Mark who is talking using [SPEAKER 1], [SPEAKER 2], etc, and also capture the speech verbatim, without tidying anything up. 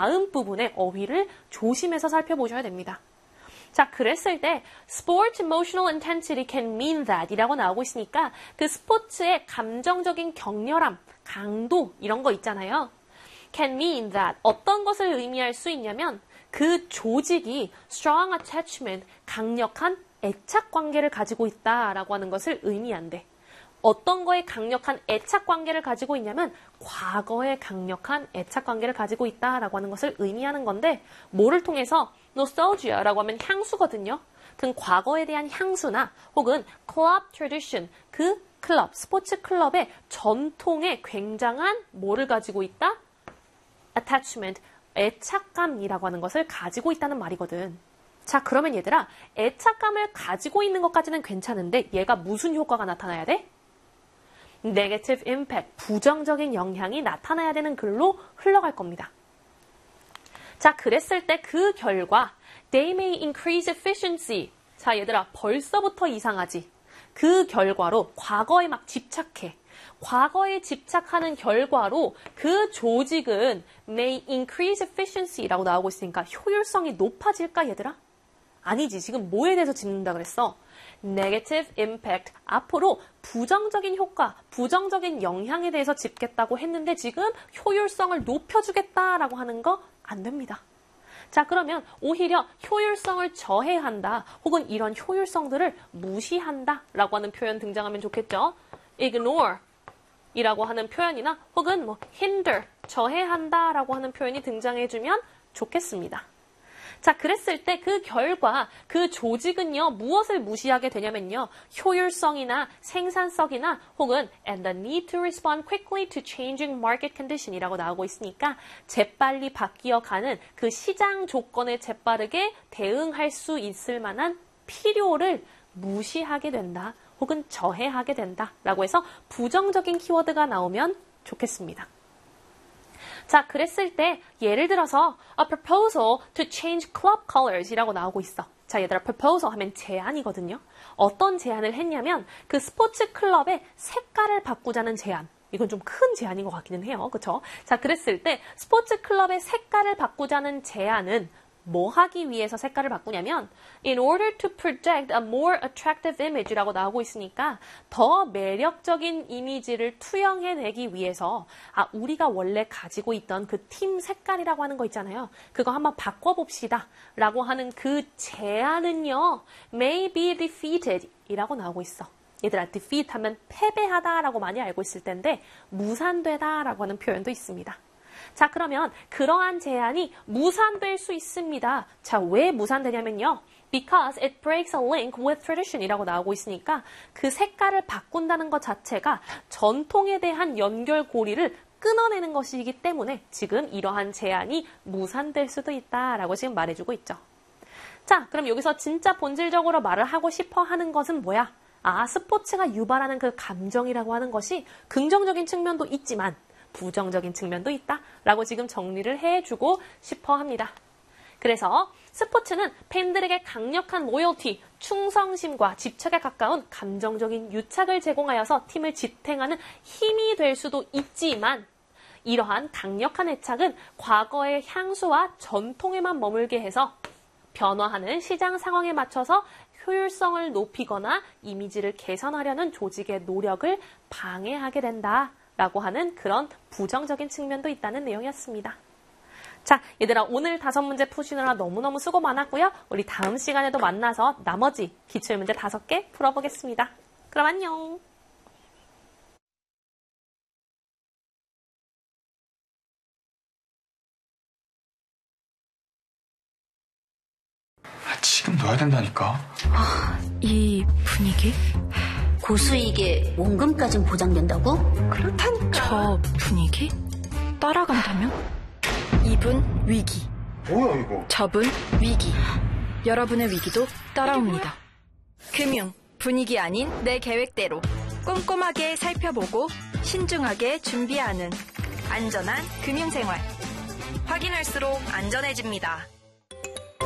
[SPEAKER 1] 다음 부분의 어휘를 조심해서 살펴보셔야 됩니다. 자, 그랬을 때 Sport emotional intensity can mean that 이라고 나오고 있으니까 그 스포츠의 감정적인 격렬함, 강도 이런 거 있잖아요. Can mean that 어떤 것을 의미할 수 있냐면 그 조직이 strong attachment, 강력한 애착 관계를 가지고 있다라고 하는 것을 의미한대. 어떤 거에 강력한 애착 관계를 가지고 있냐면 과거에 강력한 애착 관계를 가지고 있다라고 하는 것을 의미하는 건데 뭐를 통해서 nostalgia라고 하면 향수거든요. 그 과거에 대한 향수나 혹은 club tradition, 그 클럽, 스포츠 클럽의 전통에 굉장한 뭐를 가지고 있다? attachment, 애착감이라고 하는 것을 가지고 있다는 말이거든. 자, 그러면 얘들아, 애착감을 가지고 있는 것까지는 괜찮은데 얘가 무슨 효과가 나타나야 돼? negative impact, 부정적인 영향이 나타나야 되는 글로 흘러갈 겁니다. 자, 그랬을 때 그 결과 they may increase efficiency. 자, 얘들아, 벌써부터 이상하지? 그 결과로 과거에 막 집착해. 과거에 집착하는 결과로 그 조직은 may increase efficiency라고 나오고 있으니까 효율성이 높아질까, 얘들아? 아니지. 지금 뭐에 대해서 짚는다 그랬어? negative impact. 앞으로 부정적인 효과, 부정적인 영향에 대해서 짚겠다고 했는데 지금 효율성을 높여주겠다라고 하는 거 안 됩니다. 자, 그러면 오히려 효율성을 저해한다 혹은 이런 효율성들을 무시한다 라고 하는 표현 등장하면 좋겠죠. ignore 이라고 하는 표현이나 혹은 뭐 hinder, 저해한다 라고 하는 표현이 등장해주면 좋겠습니다. 자, 그랬을 때 그 결과, 그 조직은요, 무엇을 무시하게 되냐면요, 효율성이나 생산성이나 혹은 and the need to respond quickly to changing market condition 이라고 나오고 있으니까 재빨리 바뀌어가는 그 시장 조건에 재빠르게 대응할 수 있을 만한 필요를 무시하게 된다 혹은 저해하게 된다 라고 해서 부정적인 키워드가 나오면 좋겠습니다. 자, 그랬을 때 예를 들어서 a proposal to change club colors 이라고 나오고 있어. 자, 얘들아, proposal 하면 제안이거든요. 어떤 제안을 했냐면 그 스포츠 클럽의 색깔을 바꾸자는 제안. 이건 좀 큰 제안인 것 같기는 해요. 그쵸? 자, 그랬을 때 스포츠 클럽의 색깔을 바꾸자는 제안은 뭐 하기 위해서 색깔을 바꾸냐면 in order to project a more attractive image라고 나오고 있으니까 더 매력적인 이미지를 투영해내기 위해서 아, 우리가 원래 가지고 있던 그 팀 색깔이라고 하는 거 있잖아요. 그거 한번 바꿔봅시다 라고 하는 그 제안은요 may be defeated 이라고 나오고 있어. 얘들아, defeat 하면 패배하다 라고 많이 알고 있을 텐데 무산되다 라고 하는 표현도 있습니다. 자, 그러면 그러한 제안이 무산될 수 있습니다. 자, 왜 무산되냐면요. Because it breaks a link with tradition 이라고 나오고 있으니까 그 색깔을 바꾼다는 것 자체가 전통에 대한 연결고리를 끊어내는 것이기 때문에 지금 이러한 제안이 무산될 수도 있다라고 지금 말해주고 있죠. 자, 그럼 여기서 진짜 본질적으로 말을 하고 싶어 하는 것은 뭐야? 아, 스포츠가 유발하는 그 감정이라고 하는 것이 긍정적인 측면도 있지만 부정적인 측면도 있다라고 지금 정리를 해주고 싶어 합니다. 그래서 스포츠는 팬들에게 강력한 로열티, 충성심과 집착에 가까운 감정적인 유착을 제공하여서 팀을 지탱하는 힘이 될 수도 있지만 이러한 강력한 애착은 과거의 향수와 전통에만 머물게 해서 변화하는 시장 상황에 맞춰서 효율성을 높이거나 이미지를 개선하려는 조직의 노력을 방해하게 된다. 라고 하는 그런 부정적인 측면도 있다는 내용이었습니다. 자, 얘들아, 오늘 다섯 문제 푸시느라 너무너무 수고 많았고요. 우리 다음 시간에도 만나서 나머지 기출문제 다섯 개 풀어보겠습니다. 그럼 안녕!
[SPEAKER 2] 아, 지금 넣어야 된다니까.
[SPEAKER 3] 아, 이 분위기?
[SPEAKER 4] 고수익에 원금까진 보장된다고?
[SPEAKER 3] 그렇다니까. 저 분위기? 따라간다면? 이분 위기.
[SPEAKER 2] 뭐야 이거?
[SPEAKER 3] 저분 위기. 여러분의 위기도 따라옵니다. 금융, 분위기 아닌 내 계획대로 꼼꼼하게 살펴보고 신중하게 준비하는 안전한 금융생활. 확인할수록 안전해집니다.